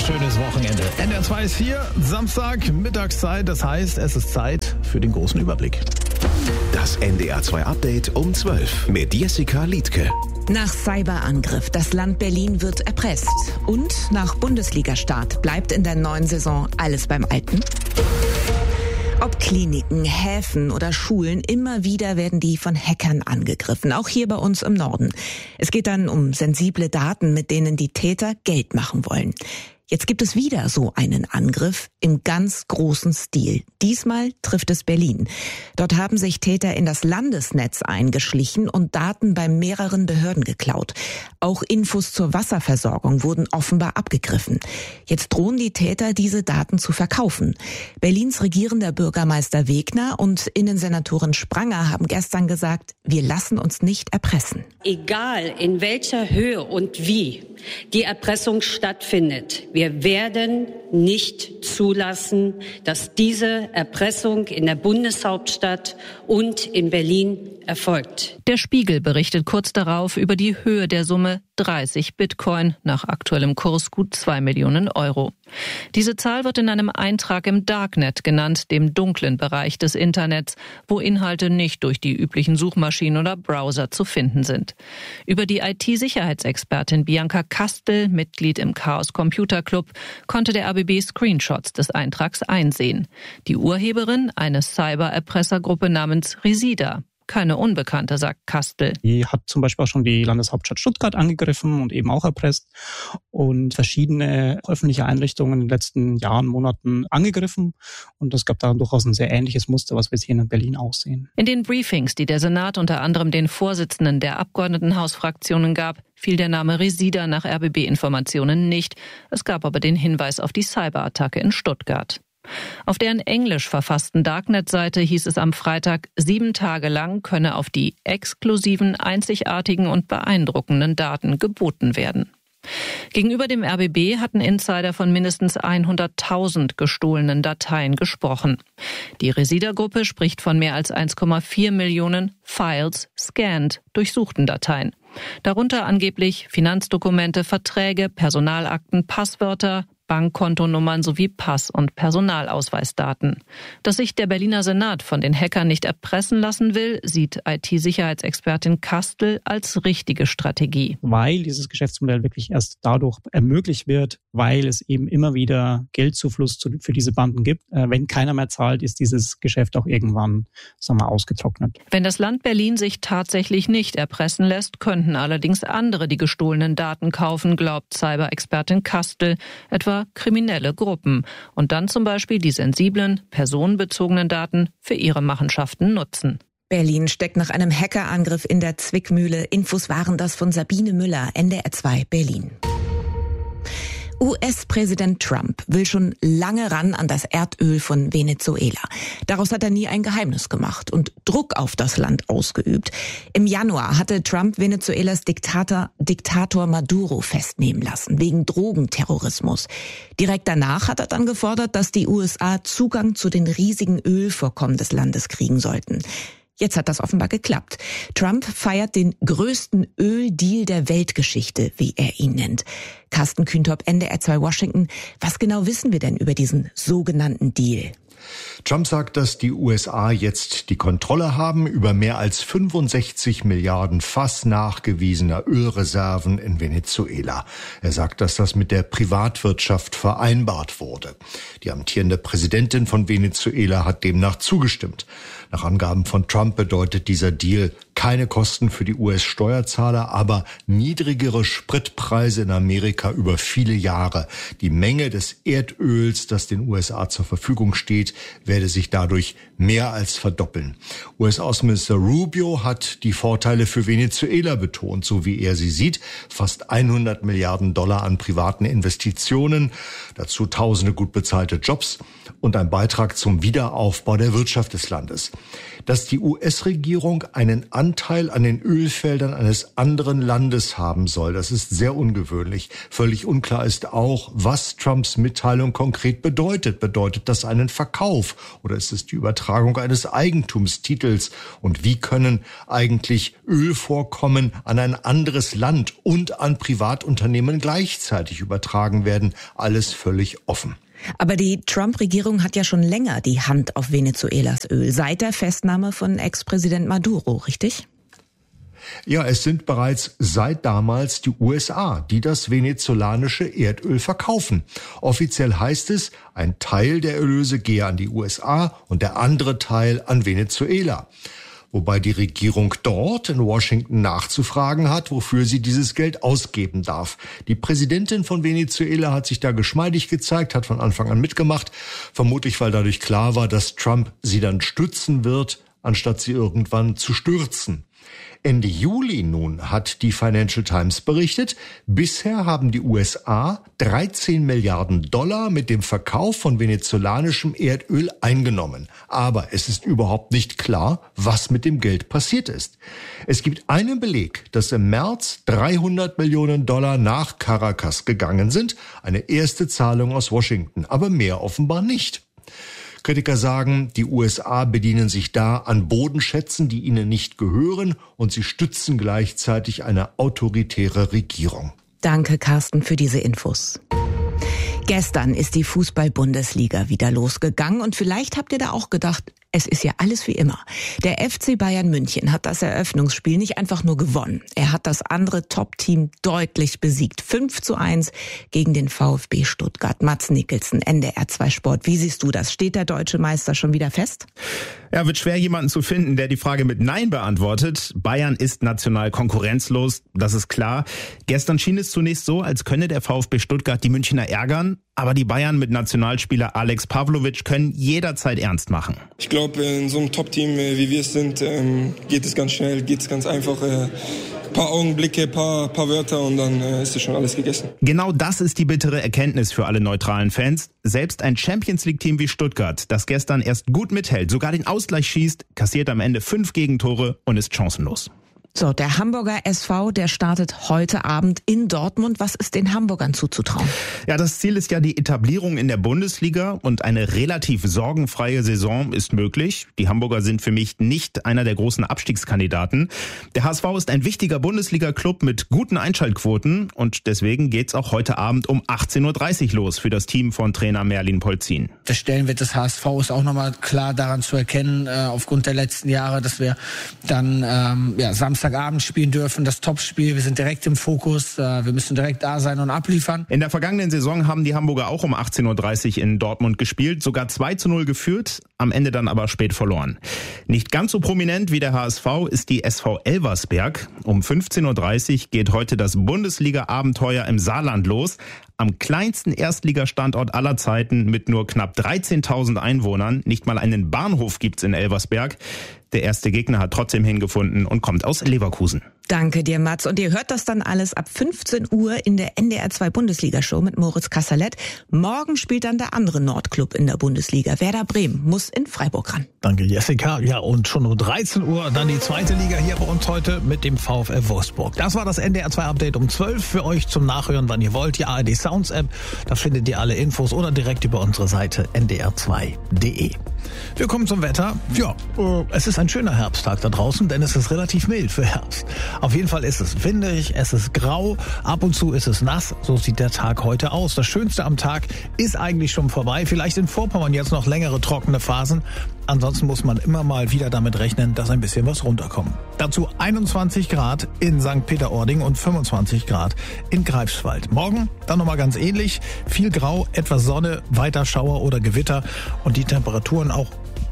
schönes Wochenende. NDR 2 ist hier, Samstag, Mittagszeit. Das heißt, es ist Zeit für den großen Überblick. Das NDR 2 Update um 12 mit Jessica Liedtke. Nach Cyberangriff, das Land Berlin wird erpresst. Und nach Bundesliga-Start bleibt in der neuen Saison alles beim Alten. Ob Kliniken, Häfen oder Schulen, immer wieder werden die von Hackern angegriffen, auch hier bei uns im Norden. Es geht dann um sensible Daten, mit denen die Täter Geld machen wollen. Jetzt gibt es wieder so einen Angriff im ganz großen Stil. Diesmal trifft es Berlin. Dort haben sich Täter in das Landesnetz eingeschlichen und Daten bei mehreren Behörden geklaut. Auch Infos zur Wasserversorgung wurden offenbar abgegriffen. Jetzt drohen die Täter, diese Daten zu verkaufen. Berlins regierender Bürgermeister Wegner und Innensenatorin Spranger haben gestern gesagt, wir lassen uns nicht erpressen. Egal in welcher Höhe und wie die Erpressung stattfindet, wir werden nicht zulassen, dass diese Erpressung in der Bundeshauptstadt und in Berlin erfolgt. Der Spiegel berichtet kurz darauf über die Höhe der Summe 30 Bitcoin, nach aktuellem Kurs gut 2 Millionen Euro. Diese Zahl wird in einem Eintrag im Darknet genannt, dem dunklen Bereich des Internets, wo Inhalte nicht durch die üblichen Suchmaschinen oder Browser zu finden sind. Über die IT-Sicherheitsexpertin Bianca Kastel, Mitglied im Chaos Computer Club, konnte der RBB Screenshots des Eintrags einsehen. Die Urheberin, eine Cyber-Erpressergruppe namens Resida. Keine Unbekannte, sagt Kastel. Die hat zum Beispiel auch schon die Landeshauptstadt Stuttgart angegriffen und eben auch erpresst und verschiedene öffentliche Einrichtungen in den letzten Jahren, Monaten angegriffen. Und es gab da durchaus ein sehr ähnliches Muster, was wir hier in Berlin auch sehen. In den Briefings, die der Senat unter anderem den Vorsitzenden der Abgeordnetenhausfraktionen gab, fiel der Name Resida nach RBB-Informationen nicht. Es gab aber den Hinweis auf die Cyberattacke in Stuttgart. Auf deren englisch verfassten Darknet-Seite hieß es am Freitag, 7 Tage lang könne auf die exklusiven, einzigartigen und beeindruckenden Daten geboten werden. Gegenüber dem RBB hatten Insider von mindestens 100.000 gestohlenen Dateien gesprochen. Die Resida-Gruppe spricht von mehr als 1,4 Millionen Files scanned, durchsuchten Dateien. Darunter angeblich Finanzdokumente, Verträge, Personalakten, Passwörter, Bankkontonummern sowie Pass- und Personalausweisdaten. Dass sich der Berliner Senat von den Hackern nicht erpressen lassen will, sieht IT-Sicherheitsexpertin Kastel als richtige Strategie. Weil dieses Geschäftsmodell wirklich erst dadurch ermöglicht wird, weil es eben immer wieder Geldzufluss für diese Banden gibt. Wenn keiner mehr zahlt, ist dieses Geschäft auch irgendwann, ausgetrocknet. Wenn das Land Berlin sich tatsächlich nicht erpressen lässt, könnten allerdings andere die gestohlenen Daten kaufen, glaubt Cyber-Expertin Kastel, etwa kriminelle Gruppen, und dann zum Beispiel die sensiblen, personenbezogenen Daten für ihre Machenschaften nutzen. Berlin steckt nach einem Hackerangriff in der Zwickmühle. Infos waren das von Sabine Müller, NDR 2 Berlin. US-Präsident Trump will schon lange ran an das Erdöl von Venezuela. Daraus hat er nie ein Geheimnis gemacht und Druck auf das Land ausgeübt. Im Januar hatte Trump Venezuelas Diktator Maduro festnehmen lassen, wegen Drogenterrorismus. Direkt danach hat er dann gefordert, dass die USA Zugang zu den riesigen Ölvorkommen des Landes kriegen sollten. Jetzt hat das offenbar geklappt. Trump feiert den größten Öldeal der Weltgeschichte, wie er ihn nennt. Carsten Kühntop, NDR 2 Washington. Was genau wissen wir denn über diesen sogenannten Deal? Trump sagt, dass die USA jetzt die Kontrolle haben über mehr als 65 Milliarden Fass nachgewiesener Ölreserven in Venezuela. Er sagt, dass das mit der Privatwirtschaft vereinbart wurde. Die amtierende Präsidentin von Venezuela hat demnach zugestimmt. Nach Angaben von Trump bedeutet dieser Deal keine Kosten für die US-Steuerzahler, aber niedrigere Spritpreise in Amerika über viele Jahre. Die Menge des Erdöls, das den USA zur Verfügung steht, werde sich dadurch mehr als verdoppeln. US-Außenminister Rubio hat die Vorteile für Venezuela betont, so wie er sie sieht. Fast 100 Milliarden Dollar an privaten Investitionen, dazu tausende gut bezahlte Jobs und ein Beitrag zum Wiederaufbau der Wirtschaft des Landes. Dass die US-Regierung einen Anteil an den Ölfeldern eines anderen Landes haben soll. Das ist sehr ungewöhnlich. Völlig unklar ist auch, was Trumps Mitteilung konkret bedeutet. Bedeutet das einen Verkauf oder ist es die Übertragung eines Eigentumstitels? Und wie können eigentlich Ölvorkommen an ein anderes Land und an Privatunternehmen gleichzeitig übertragen werden? Alles völlig offen. Aber die Trump-Regierung hat ja schon länger die Hand auf Venezuelas Öl, seit der Festnahme von Ex-Präsident Maduro, richtig? Ja, es sind bereits seit damals die USA, die das venezolanische Erdöl verkaufen. Offiziell heißt es, ein Teil der Erlöse gehe an die USA und der andere Teil an Venezuela. Wobei die Regierung dort in Washington nachzufragen hat, wofür sie dieses Geld ausgeben darf. Die Präsidentin von Venezuela hat sich da geschmeidig gezeigt, hat von Anfang an mitgemacht, vermutlich weil dadurch klar war, dass Trump sie dann stützen wird, anstatt sie irgendwann zu stürzen. Ende Juli nun hat die Financial Times berichtet, bisher haben die USA 13 Milliarden Dollar mit dem Verkauf von venezolanischem Erdöl eingenommen. Aber es ist überhaupt nicht klar, was mit dem Geld passiert ist. Es gibt einen Beleg, dass im März 300 Millionen Dollar nach Caracas gegangen sind. Eine erste Zahlung aus Washington, aber mehr offenbar nicht. Kritiker sagen, die USA bedienen sich da an Bodenschätzen, die ihnen nicht gehören, und sie stützen gleichzeitig eine autoritäre Regierung. Danke, Carsten, für diese Infos. Gestern ist die Fußball-Bundesliga wieder losgegangen und vielleicht habt ihr da auch gedacht, es ist ja alles wie immer. Der FC Bayern München hat das Eröffnungsspiel nicht einfach nur gewonnen. Er hat das andere Top-Team deutlich besiegt. 5:1 gegen den VfB Stuttgart. Mads Nicholson, NDR 2 Sport. Wie siehst du das? Steht der deutsche Meister schon wieder fest? Ja, wird schwer, jemanden zu finden, der die Frage mit Nein beantwortet. Bayern ist national konkurrenzlos, das ist klar. Gestern schien es zunächst so, als könne der VfB Stuttgart die Münchner ärgern. Aber die Bayern mit Nationalspieler Alex Pavlovic können jederzeit ernst machen. Ich glaube, in so einem Top-Team, wie wir es sind, geht es ganz schnell, geht es ganz einfach. Paar Augenblicke, paar Wörter und dann ist es schon alles gegessen. Genau das ist die bittere Erkenntnis für alle neutralen Fans. Selbst ein Champions-League-Team wie Stuttgart, das gestern erst gut mithält, sogar den Ausgleich schießt, kassiert am Ende 5 Gegentore und ist chancenlos. So, der Hamburger SV, der startet heute Abend in Dortmund. Was ist den Hamburgern zuzutrauen? Ja, das Ziel ist ja die Etablierung in der Bundesliga und eine relativ sorgenfreie Saison ist möglich. Die Hamburger sind für mich nicht einer der großen Abstiegskandidaten. Der HSV ist ein wichtiger Bundesliga-Club mit guten Einschaltquoten und deswegen geht's auch heute Abend um 18:30 Uhr los für das Team von Trainer Merlin Polzin. Der Stellenwert des HSV ist auch nochmal klar daran zu erkennen, aufgrund der letzten Jahre, dass wir dann Samstagabend spielen dürfen, das Topspiel. Wir sind direkt im Fokus. Wir müssen direkt da sein und abliefern. In der vergangenen Saison haben die Hamburger auch um 18:30 Uhr in Dortmund gespielt, sogar 2:0 geführt, am Ende dann aber spät verloren. Nicht ganz so prominent wie der HSV ist die SV Elversberg. Um 15:30 Uhr geht heute das Bundesliga-Abenteuer im Saarland los. Am kleinsten Erstligastandort aller Zeiten mit nur knapp 13.000 Einwohnern. Nicht mal einen Bahnhof gibt's in Elversberg. Der erste Gegner hat trotzdem hingefunden und kommt aus Leverkusen. Danke dir, Mats. Und ihr hört das dann alles ab 15 Uhr in der NDR 2 Bundesliga-Show mit Moritz Kasserlet. Morgen spielt dann der andere Nordclub in der Bundesliga. Werder Bremen muss in Freiburg ran. Danke, Jessica. Ja, und schon um 13 Uhr dann die zweite Liga hier bei uns heute mit dem VfL Wolfsburg. Das war das NDR 2 Update um 12 für euch zum Nachhören, wann ihr wollt. Die ARD Sounds App, da findet ihr alle Infos oder direkt über unsere Seite ndr2.de. Wir kommen zum Wetter. Ja, es ist ein schöner Herbsttag da draußen, denn es ist relativ mild für Herbst. Auf jeden Fall ist es windig, es ist grau, ab und zu ist es nass. So sieht der Tag heute aus. Das Schönste am Tag ist eigentlich schon vorbei. Vielleicht in Vorpommern jetzt noch längere trockene Phasen. Ansonsten muss man immer mal wieder damit rechnen, dass ein bisschen was runterkommt. Dazu 21 Grad in St. Peter-Ording und 25 Grad in Greifswald. Morgen dann nochmal ganz ähnlich. Viel Grau, etwas Sonne, weiter Schauer oder Gewitter und die Temperaturen auch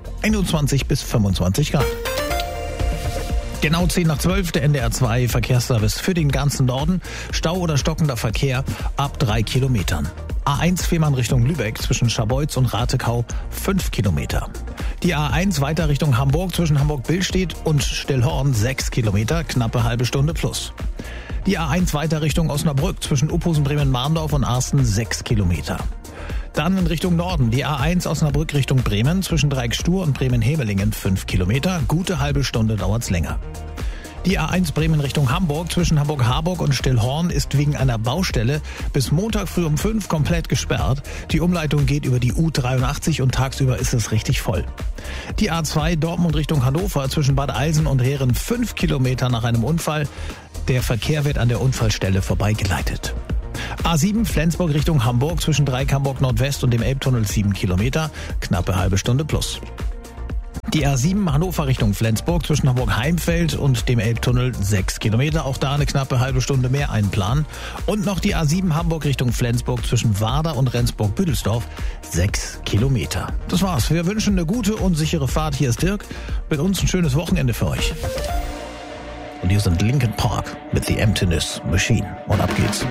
21 bis 25 Grad. Genau 10:12, der NDR 2 Verkehrsservice für den ganzen Norden. Stau oder stockender Verkehr ab 3 Kilometern. A1 Fehmarn Richtung Lübeck zwischen Scharbeutz und Ratekau 5 Kilometer. Die A1 weiter Richtung Hamburg zwischen Hamburg-Billstedt und Stillhorn 6 Kilometer, knappe halbe Stunde plus. Die A1 weiter Richtung Osnabrück zwischen Uphusen, Bremen-Marndorf und Arsten 6 Kilometer. Dann in Richtung Norden, die A1 Osnabrück Richtung Bremen zwischen Dreiecksstuhr und Bremen-Hemelingen 5 Kilometer, gute halbe Stunde dauert's länger. Die A1 Bremen Richtung Hamburg zwischen Hamburg-Harburg und Stillhorn ist wegen einer Baustelle bis Montag früh um 5 komplett gesperrt. Die Umleitung geht über die U83 und tagsüber ist es richtig voll. Die A2 Dortmund Richtung Hannover zwischen Bad Eilsen und Rehren 5 Kilometer nach einem Unfall. Der Verkehr wird an der Unfallstelle vorbeigeleitet. A7 Flensburg Richtung Hamburg zwischen Dreieck-Hamburg Nordwest und dem Elbtunnel 7 Kilometer, knappe halbe Stunde plus. Die A7 Hannover Richtung Flensburg zwischen Hamburg-Heimfeld und dem Elbtunnel 6 Kilometer. Auch da eine knappe halbe Stunde mehr einplanen. Und noch die A7 Hamburg Richtung Flensburg zwischen Warder und Rendsburg-Büdelsdorf 6 Kilometer. Das war's. Wir wünschen eine gute und sichere Fahrt. Hier ist Dirk. Mit uns ein schönes Wochenende für euch. Und hier sind Linkin Park mit The Emptiness Machine. Und ab geht's.